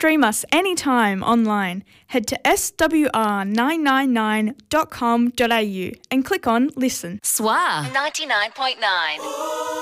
stream us anytime online. Head to swr999.com.au and click on Listen. SWR 99.9.